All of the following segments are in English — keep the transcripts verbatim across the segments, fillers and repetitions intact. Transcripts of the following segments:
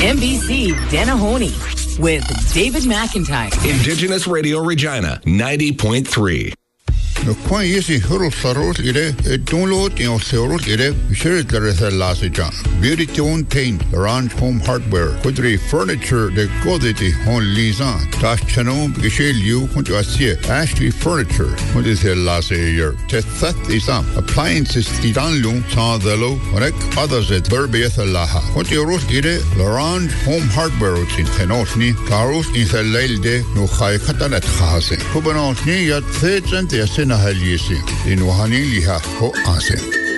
M B C Denahony with David McIntyre. Indigenous Radio Regina, ninety point three. No quan yesi hurul sarol ire download in sarol ire share there is a last John beauty tone paint Orange Home Hardware kudri furniture de goditi hon lisan das chanon gishel you want to see Ashley Furniture what is the last year te that is up appliances idanlu sadelo rek others at Burbieth laha what you wrote ire Orange Home Hardware in tenosni carus in the lelde no khai khatanet khase kubanosni yat thent yasin Halisi in Wahaniliha ho ase.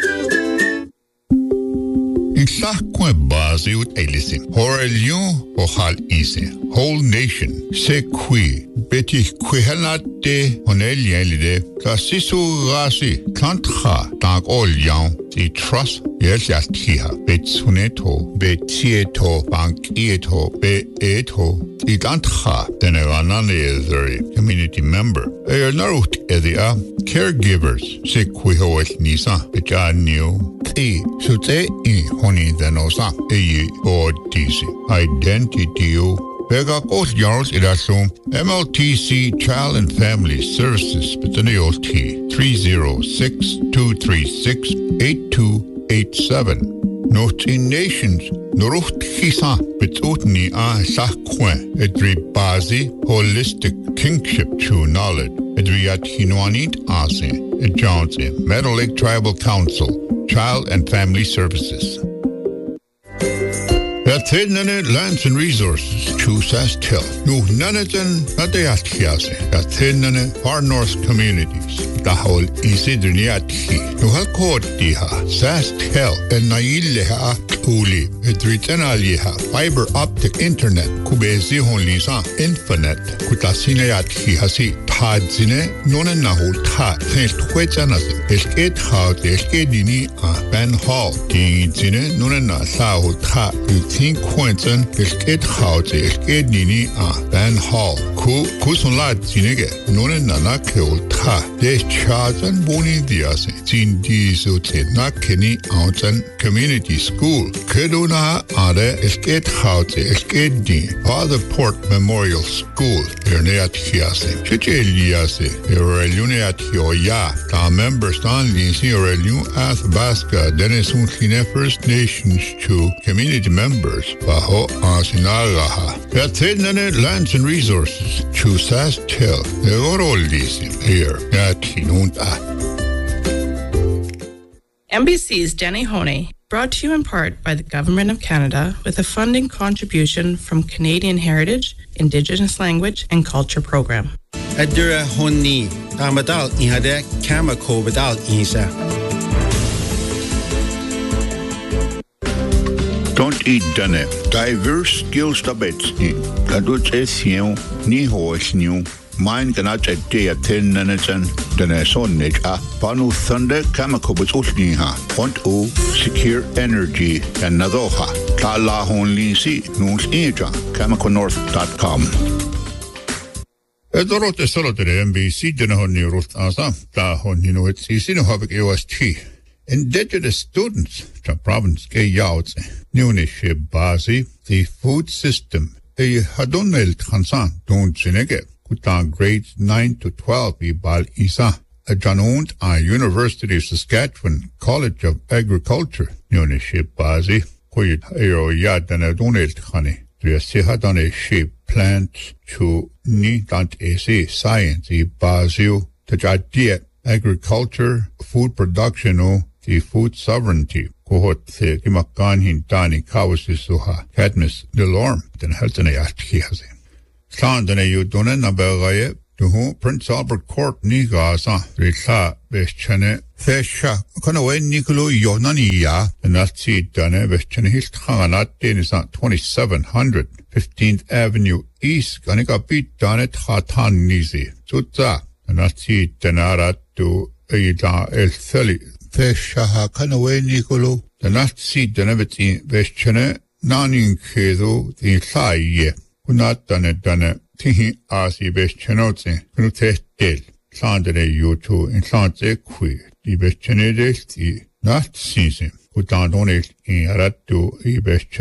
In Sakwe Bazi ut Elisi, Horelion o Hal Ise, whole nation, se qui, Betty Quihelate, Honelielide, Classisu Rasi, Klantha, Tag all young, the trust, yes, Yastiha, Betsuneto, Betieto, Bankieto, Beeto, Idantha, then a Ranane community member. A narut edia caregivers, se quihoet nisa, Bejanio, T, Sute e Honi Denosa, E or Disi, Identity. Vega Coast Yards Irasum, M L T C Child and Family Services, Betaneo T, three oh six, two three six, eight two eight seven. Note in nations, Norucht Hisa, Betutni a Sakwe, Edri Bazi, Holistic Kingship True Knowledge, Edriat Hinoanit Ase, Edjonse, Meadow Lake Tribal Council, Child and Family Services. That lands and resources, choose as tell. No nanajan, not the Athiase, that far north communities. The whole Isidriniati, no Hakot diha, Sas tell, and Naileha Uli, Edritanaliha, fiber optic internet, Kubezi Honlisa, Infinite, Kutasineati Hasi, Tadzine, Nonanahu Ta, Saint Huetanas, Esket House, Eskedini, Ben Hall, Dingzine, Nonana Sao Ta, think Quentin, Esket House, Eskedini, Ben Hall, Ku Kusunlat Zinege, Nonana Kil Ta, De Chazan Boni Dias, Zin Dizote, Nakeni, Outan, Community School, Keduna Ade, Esket House, Eskedni, Father Port Memorial School, Erneat Hiase, Chicheliase, Eureliuneat Hioya, Ta members Stan Linsi, Eureliun Athbaska, Dennis Unkine First Nations to community members, Baho Asinagaha. Yatinane lands and resources, Chusas Tell, they are all these here, Yatinunta. M B C's Jenny Honey, brought to you in part by the Government of Canada with a funding contribution from Canadian Heritage, Indigenous Language and Culture Program. Adura Honi, Tamadal Ihade, Kamako Badal Isa. Don't eat done. Diverse skills to bets. Kadut es you, ni hoes new. Mine cannot a day at ten minutes and then a son nature. Panu Thunder, Kamakobus Usniha, want o secure energy and Nadoha. Kala Honli Si, Noons Eja, Kamakonorth dot com. Edorote solo to the M B C, Denahoni Ruth Asa, Tahon, no it's easy to have U S T. Indigenous students, the province Gay Yauts, Nuniship Bazi, the food system, a Hadonel Hansan, don't Zinege. Grades nine to twelve, Ibal Isa, a Janund, a University of Saskatchewan College of Agriculture, Nuniship Bazi, Koyit Aero Yadana Donald Honey, Driasihadane sheep plants to Nitant Ese Science, Ibazio, Tajadia, Agriculture, Food Production, the Food Sovereignty, Kohot, the Kimakan Hintani, Kawasisuha, Cadmus, Delorme, then Heltane Atkiazi. Sandane you donen abagaye to Prince Albert Court Nigasa, Rita Beschane, Fesha, Conaway Nicolo Yonania, and that's it done, Beschane Hiltanat Denis at twenty-seven hundred, fifteenth Avenue East, Ganika beat done at Hatan Nizi, Sutza, and that's it, Denara to Aida El Theli, Fesha, Conaway Nicolo, the Nazi Deneviti Beschane, Nanin Kedo, the Sai. Not done it done it. Tihi asi best chenote. Knute del. Sandere you two in Sante qui. The best chenedesti. Not season. Kutan donate in Aratu e best chene.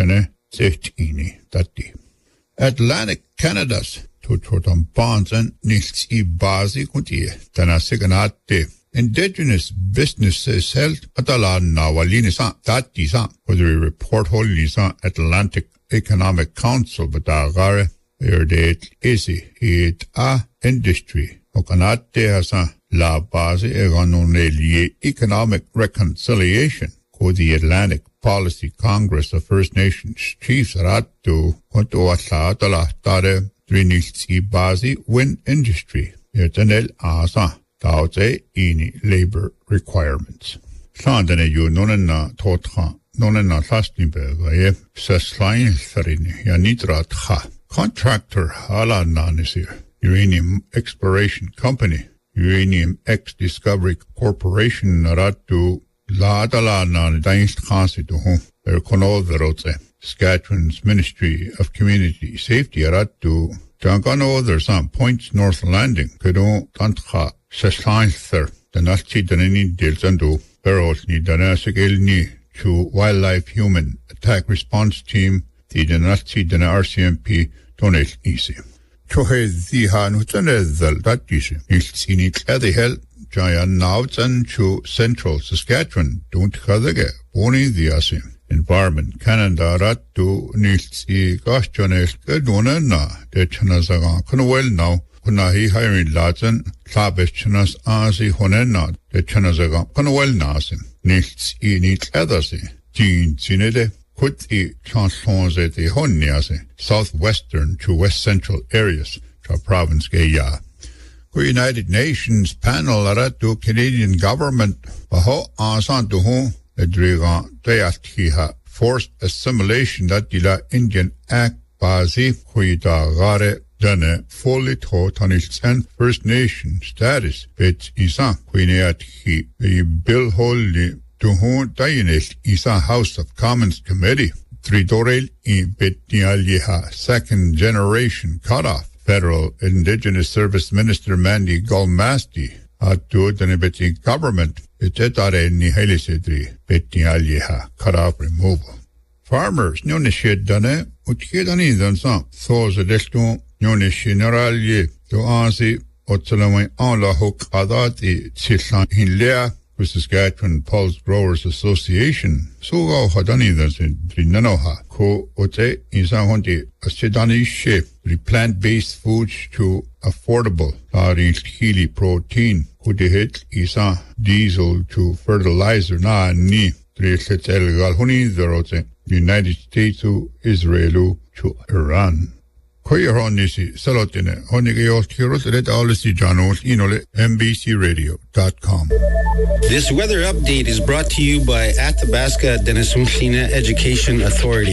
Zehtini Tati. Atlantic Canada's Tutrotam Bonds and Nils I Bazi Kunti, Tanasiganate. Indigenous businesses held Atala Nawalinisan, Tatisan, with a report holding Atlantic Economic Council, but Agare, where date easy, it a industry. Okanate Hasan, La Base, Eganoneli, Economic Reconciliation, with the Atlantic Policy Congress of First Nations Chiefs Ratu, Kontoasa, Tala, Tare, Trinity Base, Wind Industry, Yetanel Asa. Taoze ini labor requirements. Sandene yu nonena totha, nonena sastinberga ye, saslain tharini, yanitra tha. Contractor hala nanisir, Uranium Exploration Company, Uranium X Discovery Corporation naratu, la adala nan dainst khansi duhu, er konol veroze. Saskatchewan's Ministry of Community Safety aratu, Jankano there's some points North Landing, Kedon Tantha. Saslainther, the Nazi Danini Dilzando, Barrels ni Danasigilni to Wildlife Human Attack Response Team, the Nazi Dana R C M P, Donate Easy. Chohe Zihan Hutanezal, that easy. Nilsini Kladihel, Jayan Nautan to Central Saskatchewan, don't Kadage, Boni Diasi. Environment Canada Ratu Nilsi Gashjones, Gadona na, de Chanazagan, Kunawel now. Kunahi hiring Latin, Klabish Chanas Asi Honena, the Chanazaga, Kunawel Nasin, Nils E. Nils Edasi, Jean Zinede, Kuti Chansonze de Honiase, southwestern to west central areas, to province Gaya. The United Nations panel Aratu Canadian government, Baho Asan Duhon, Edriga, Deatiha, forced assimilation that dila Indian Act Bazi, Huida Gare, Dane fully taught on its First Nation status, bet isa Queenat he a bill wholly to whom Dayanis isa House of Commons Committee, Tridorel in Betnialyeha, second generation cutoff. Federal Indigenous Service Minister Mandy Golmasti at to the Nebeti government, etetare ni helisidri Betnialyeha cutoff removal. Farmers, Nunishid Dane, Utkidani Dansan, Thos Electron. Nyone generalje do ansi otsalamai an la hok adati tsislan in lea with Saskatchewan Pulse Growers Association. So go hadani dansin trinanoha ko ote insan honti asidani shape the plant-based foods to affordable larin hili protein kude hit isa diesel to fertilizer na ni triset el galhuni zerote United States to Israel to Iran. Koyahonisi Salotine, Honigayos Kiros, Red Alisi Janos, Inole, M B C radio dot com. This weather update is brought to you by Athabasca Denisumshina Education Authority.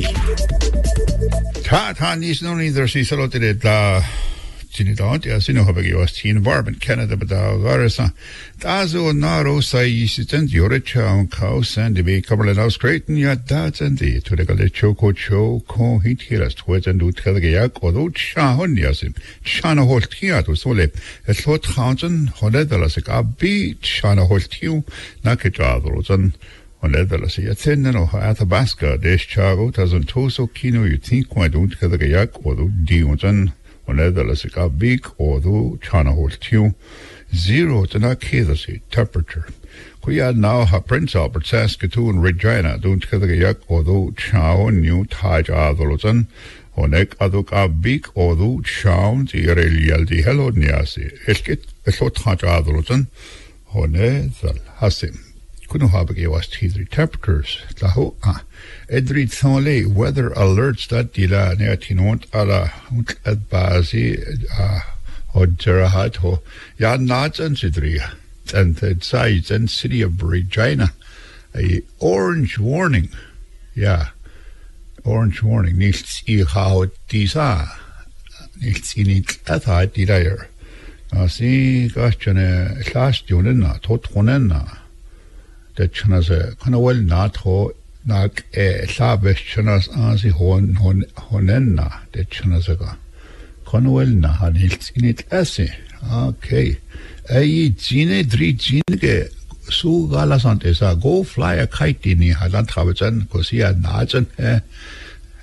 Ta ta nis no neither si Salotine la Sinidonti, as in Hobagos, environment Canada, but Garasa. Tazo Naro Sai Sitent, Yoricha, and Cows, and the Bay Cumberland House, Creighton, yet that's and the to the Choco Cho, Ko Hit Hiras, Twit and do Telegayak, although Shahon Yasim, Shana Holtia to Sole, a thought Hountain, Holedalasik, a beat, Shana Holtiu, Nakita, Rosen, Holedalas, yet thin and Athabasca, Desh Chago, Tazan Toso Kino, you think, why don't Telegayak, although Dionson. Holedalasika big or do Chana Holtiu zero to not Kedasi temperature. Kuya now ha Prince Albert Saskatoon Regina don't Kedagayak or do Chow new Taja Adolozan Honek Aduka big or do Chow Zirelialdi Hello Niasi Eskit Esot Taja Adolozan Hone Zal Hasim. Couldn't have a was three temperatures. Taho ah. Edrit Thonle weather alerts that dila neatinont ala at bazi ah hodjerahat ho ya nats and sidria and the sides and city of Regina a orange warning. Yeah. Orange warning. Nils I how tisa Nils init atha dilayer. Asi gashane last junena totronena. That chanas a kanawel not ho nak e sabes chanas ansi hon hon honenna de chanasaga kanawel na hanils init ase okay ai jine dri jinge su galasante sa go fly a kite ni halan travetan kosia nachen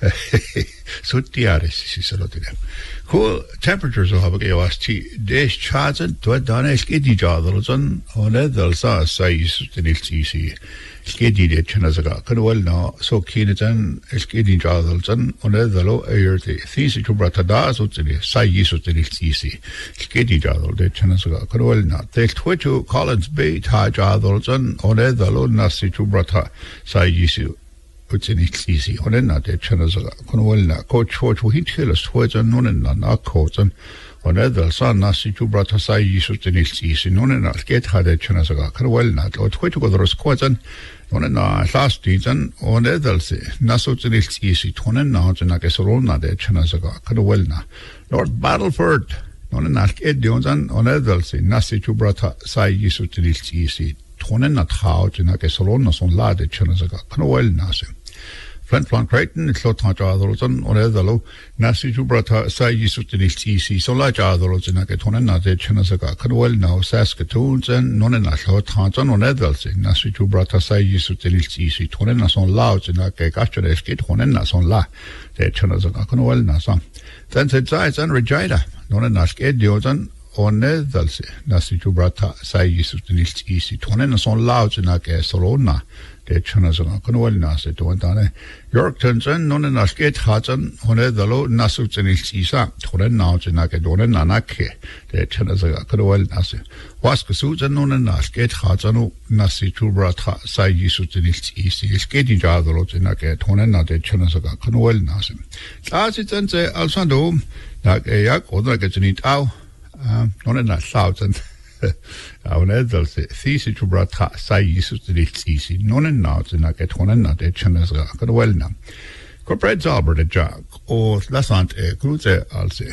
Sutiaris, si salotine. Cool temperatures will have a gawas tea. Dash charts and to a Danish giddy jadalson on a delsa size to the easy. Skiddy de Chinazaga, Canwell now, so Kinitan, Skiddy jadalson on a the low air the thesis to Bratadas to the size to the easy. Skiddy jadal de Chinazaga, Canwell now. They twitch to Collins Bay, Taj jadalson on a the low nasi to Brata size. It's in it's easy. On en de Chinazaga, Conwellna, coach for to hit hill as towards and none and not coats and on other son nasi to brata sai yisut in it's easy. None and not get had a Chinazaga, Conwellna, or twitch with the squads and on and last season on other say Nasut in it's easy. Ton and not and I guess Rona de Chinazaga, Conwellna. Lord Battleford, none and not get Jones and on other say nasi to brata sai yisut in it's easy. Ton and not how to I guess Rona son la de Chinazaga, Conwellna. Flint Flunk Creighton, it's lot of Jadolson, or other low, Nasi Jubrata, Sai Yisutinil Easy, so large Jadolson, Nagaton and Nade, Chinazaga, Cadwell now, Saskatoons, and none and not lot Hanson on Edels, Nasi Jubrata, Sai Yisutinil Easy, Tonenas on Louds, and Nagachares, get Honenas on La, the Chinazaga, Cadwell Nasa. Then said Sides and Regina, none and not get Diosan. On Edels, Nasi Jubrata, Sai Yisutinil Easy, Tonenas on Louds, and Nagasolona. De Chinazaga, Conwell Nasa, to Antane, Yorkton's and non and Asket Hudson, Hone the low Nasuts and Isa, Toren Nouns and Nakadon and Nanake, de Chinazaga, Conwell Nasa, Waskasuits and non and Asket Hudson, Nasi Tubrata, Sai Yisut and Isi, skating Jadros in Nake, Tonena de Chinazaga, Conwell Nasa. As it's and say, Alsando, like a yak or like it's an eat out, non and a thousand. On Edel, Thesis to Brata, Sai Yisus to the easy, none and not, and I get one and not a Chinazaga, well now. Corporate Albert a jog, or Lasant a cruise, I'll say.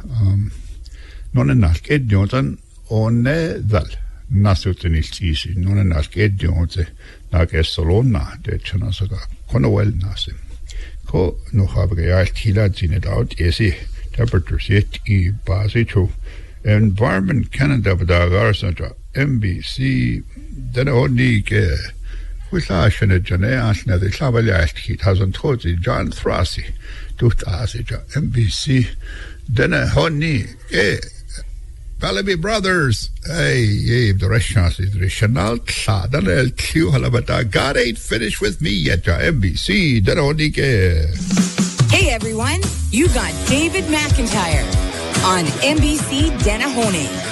None and not get Johnson, or Nedal, Nasut in its easy, none and not get Johnson, like a Solona, de Chinazaga, Conwell Nasi. Co no have a Tila in it out, yes, temperatures yet, e basi true. Environment Canada Vadagar Center, M B C, then only with Ashen and Jane Ashna, the Clavalasky, hasn't told you, John Thrassi, to Asija, M B C, then a honey, eh, Balabi Brothers, hey, the restaurant is the Chanel, then I'll Q Halabata, God ain't finished with me yet, M B C, then only. Hey everyone, you got David McIntyre on M B C Denahone.